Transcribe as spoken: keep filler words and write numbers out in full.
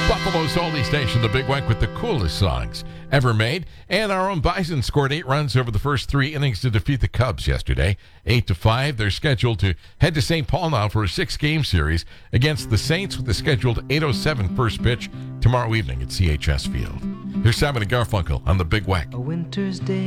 Buffalo's Oldie Station, the Big Weck, with the coolest songs ever made. And our own Bison scored eight runs over the first three innings to defeat the Cubs yesterday, eight to five. They're scheduled to head to Saint Paul now for a six-game series against the Saints with the scheduled eight oh seven first pitch tomorrow evening at C H S Field. Here's Simon and Garfunkel on the Big Weck. A winter's day